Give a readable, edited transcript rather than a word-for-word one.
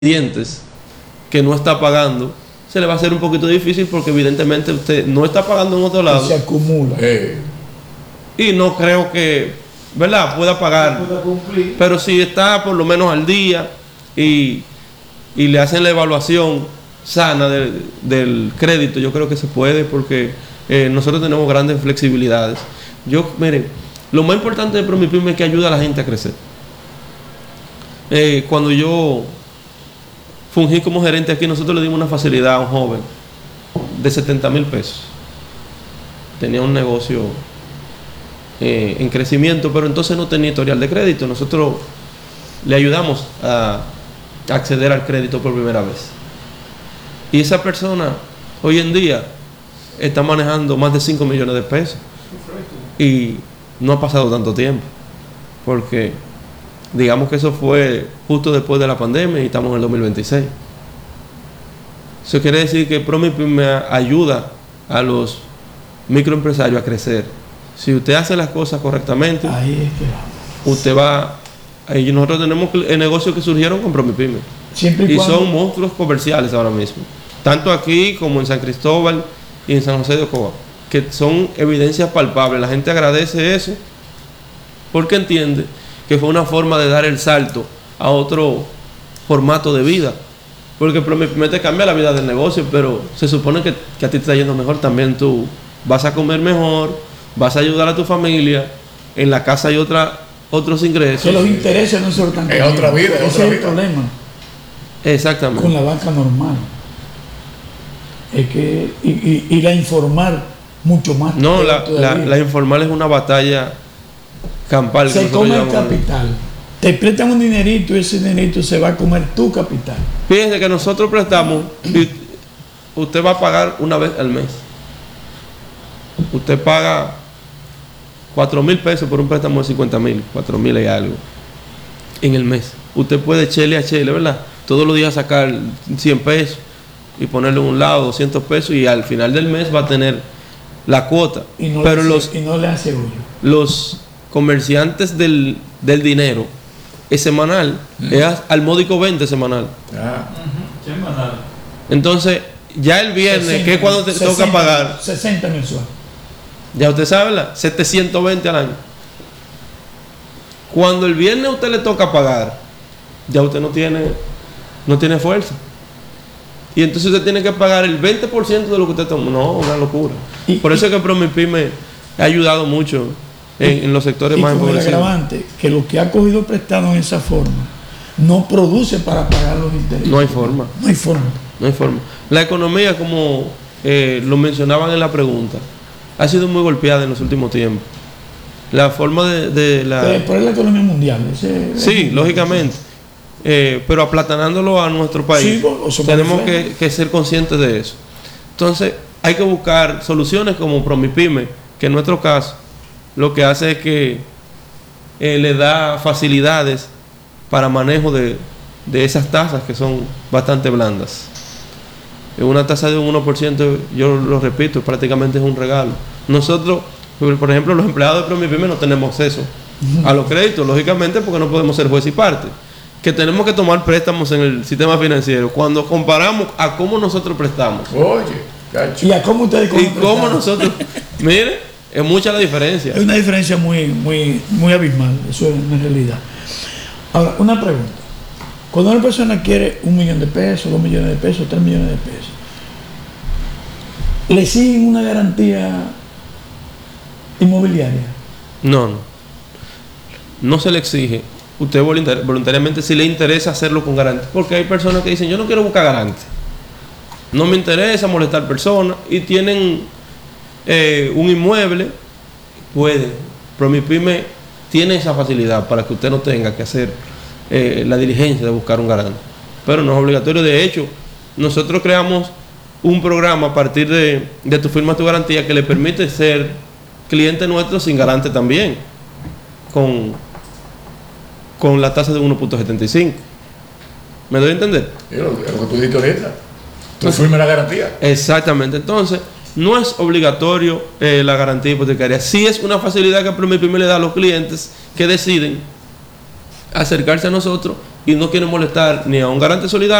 dientes que no está pagando, se le va a hacer un poquito difícil porque evidentemente usted no está pagando en otro lado. Se acumula. Y no creo que, ¿verdad?, pueda pagar. Pero si está por lo menos al día y le hacen la evaluación sana del crédito, yo creo que se puede porque nosotros tenemos grandes flexibilidades. Miren, lo más importante de PromiPyme es que ayuda a la gente a crecer. Cuando yo fungí como gerente aquí, nosotros le dimos una facilidad a un joven de 70,000 pesos. Tenía un negocio en crecimiento, pero entonces no tenía historial de crédito. Nosotros le ayudamos a acceder al crédito por primera vez. Y esa persona hoy en día está manejando más de 5 millones de pesos. Y no ha pasado tanto tiempo, porque digamos que eso fue justo después de la pandemia y estamos en el 2026. Eso quiere decir que PromiPyme ayuda a los microempresarios a crecer. Si usted hace las cosas correctamente, ahí es que vamos. Usted va. Ahí nosotros tenemos negocios que surgieron con PromiPyme. Y son monstruos comerciales ahora mismo. Tanto aquí como en San Cristóbal y en San José de Ocoa, que son evidencias palpables. La gente agradece eso porque entiende que fue una forma de dar el salto a otro formato de vida. Porque PromiPyme te cambia la vida del negocio, pero se supone que a ti te está yendo mejor. También tú vas a comer mejor, vas a ayudar a tu familia, en la casa hay otros ingresos. Que los intereses no son tan es otra vida. Ese es el problema. Exactamente. Con la banca normal. Es que y la informal mucho más. No, la informal es una batalla campal. Se come el capital. Te prestan un dinerito y ese dinerito se va a comer tu capital. Fíjense que nosotros prestamos y usted va a pagar una vez al mes. Usted paga 4,000 pesos por un préstamo de 50,000, 4,000 y algo en el mes. Usted puede chele a chele, ¿verdad? Todos los días sacar 100 pesos y ponerle a un lado 200 pesos y al final del mes va a tener la cuota. Y no le hace hoyo. Los comerciantes del dinero es semanal, es al módico 20 semanal. Semanal. Entonces, ya el viernes, 60, que es cuando te toca pagar 60 mensual. Ya usted sabe, ¿verdad? 720 al año. Cuando el viernes a usted le toca pagar, ya usted no tiene fuerza. Y entonces usted tiene que pagar el 20% de lo que usted toma. No, una locura. Por eso es que PromiPyme ha ayudado mucho en los sectores más empobrecidos. Y con el agravante, que lo que ha cogido prestado en esa forma no produce para pagar los intereses. No hay forma. No hay forma. No hay forma. La economía, como lo mencionaban en la pregunta, ha sido muy golpeada en los últimos tiempos. La forma de la... Pero es la economía mundial. Sí, lógicamente. Pero aplatanándolo a nuestro país, sí, tenemos que ser conscientes de eso. Entonces, hay que buscar soluciones como PromiPyme, que en nuestro caso lo que hace es que le da facilidades para manejo de esas tasas que son bastante blandas. Una tasa de un 1%, yo lo repito, prácticamente es un regalo. Nosotros, por ejemplo, los empleados de PromiPyme no tenemos acceso a los créditos, lógicamente, porque no podemos ser juez y parte. Que tenemos que tomar préstamos en el sistema financiero. Cuando comparamos a cómo nosotros prestamos. Oye, gacho. Y a cómo ustedes y cómo nosotros. Mire, es mucha la diferencia. Hay una diferencia muy abismal, eso es una realidad. Ahora, una pregunta. Cuando una persona quiere 1 millón de pesos, 2 millones de pesos, 3 millones de pesos, ¿le exigen una garantía inmobiliaria? No se le exige. Usted voluntariamente, si le interesa hacerlo con garantía, porque hay personas que dicen, yo no quiero buscar garantía, no me interesa molestar personas, y tienen un inmueble, puede. PromiPyme tiene esa facilidad para que usted no tenga que hacer la diligencia de buscar un garante, pero no es obligatorio. De hecho, nosotros creamos un programa a partir de Tu Firma Tu Garantía, que le permite ser cliente nuestro sin garante también, con la tasa de 1.75. ¿Me doy a entender? Lo que tú dijiste ahorita. Tu firma la garantía. Exactamente. Entonces, no es obligatorio la garantía hipotecaria. Sí es una facilidad que PromiPyme le da a los clientes que deciden acercarse a nosotros y no quieren molestar ni a un garante solidario